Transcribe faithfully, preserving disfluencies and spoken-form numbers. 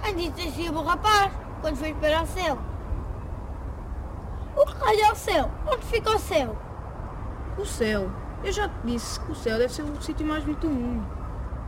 Antes assim o rapaz, quando foi para o céu. O que raio é o céu? Onde fica o céu? O céu? Eu já te disse que o céu deve ser o sítio mais bonito do mundo.